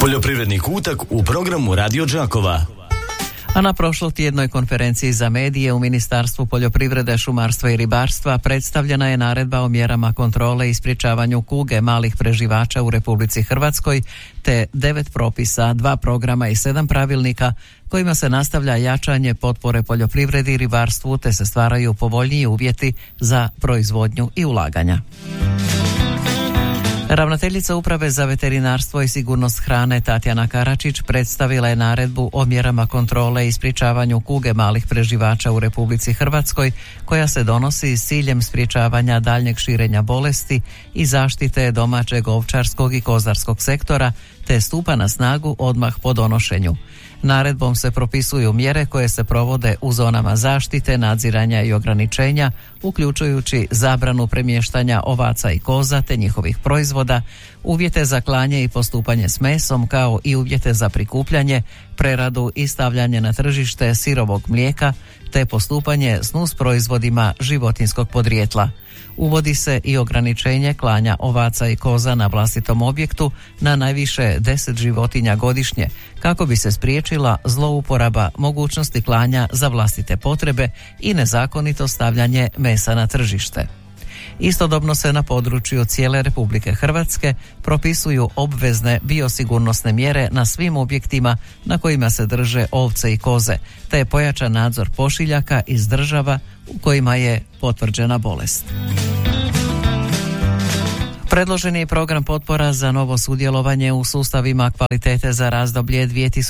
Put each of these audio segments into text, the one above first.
Poljoprivredni kutak u programu Radio Đakova. A na prošlotjednoj konferenciji za medije u Ministarstvu poljoprivrede, šumarstva i ribarstva predstavljena je naredba o mjerama kontrole i sprječavanju kuge malih preživača u Republici Hrvatskoj, te 9 propisa, 2 programa i 7 pravilnika kojima se nastavlja jačanje potpore poljoprivredi i ribarstvu, te se stvaraju povoljniji uvjeti za proizvodnju i ulaganja. Ravnateljica Uprave za veterinarstvo i sigurnost hrane Tatjana Karačić predstavila je naredbu o mjerama kontrole i sprječavanju kuge malih preživača u Republici Hrvatskoj, koja se donosi s ciljem sprječavanja daljnjeg širenja bolesti i zaštite domaćeg ovčarskog i kozarskog sektora, te stupa na snagu odmah po donošenju. Naredbom se propisuju mjere koje se provode u zonama zaštite, nadziranja i ograničenja, uključujući zabranu premještanja ovaca i koza te njihovih proizvoda, uvjete za klanje i postupanje s mesom, kao i uvjete za prikupljanje, preradu i stavljanje na tržište sirovog mlijeka, te postupanje s nus proizvodima životinjskog podrijetla. Uvodi se i ograničenje klanja ovaca i koza na vlastitom objektu na najviše 10 životinja godišnje, kako bi se spriječila zlouporaba mogućnosti klanja za vlastite potrebe i nezakonito stavljanje mesa na tržište. Istodobno se na području cijele Republike Hrvatske propisuju obvezne biosigurnosne mjere na svim objektima na kojima se drže ovce i koze, te je pojačan nadzor pošiljaka iz država u kojima je potvrđena bolest. Predložen je program potpora za novo sudjelovanje u sustavima kvalitete za razdoblje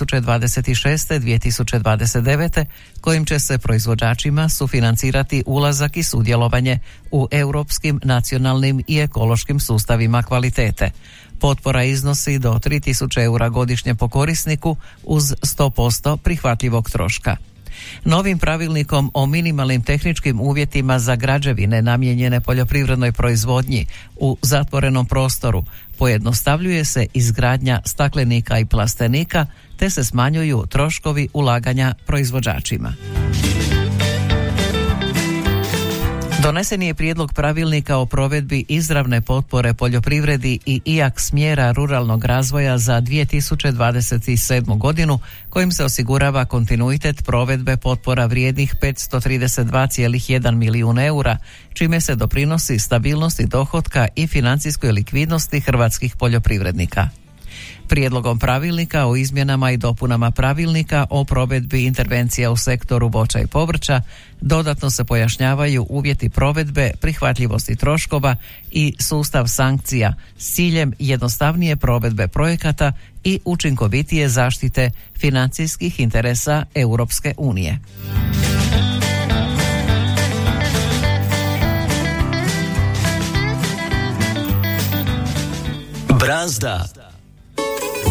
2026-2029, kojim će se proizvođačima sufinancirati ulazak i sudjelovanje u europskim, nacionalnim i ekološkim sustavima kvalitete. Potpora iznosi do 3.000 eura godišnje po korisniku uz 100% prihvatljivog troška. Novim pravilnikom o minimalnim tehničkim uvjetima za građevine namijenjene poljoprivrednoj proizvodnji u zatvorenom prostoru pojednostavljuje se izgradnja staklenika i plastenika, te se smanjuju troškovi ulaganja proizvođačima. Donesen je prijedlog pravilnika o provedbi izravne potpore poljoprivredi i IAK smjera ruralnog razvoja za 2027. godinu, kojim se osigurava kontinuitet provedbe potpora vrijednih 532,1 milijun eura, čime se doprinosi stabilnosti dohotka i financijskoj likvidnosti hrvatskih poljoprivrednika. Prijedlogom pravilnika o izmjenama i dopunama pravilnika o provedbi intervencija u sektoru voća i povrća dodatno se pojašnjavaju uvjeti provedbe, prihvatljivosti troškova i sustav sankcija s ciljem jednostavnije provedbe projekata i učinkovitije zaštite financijskih interesa Europske unije. Brazda.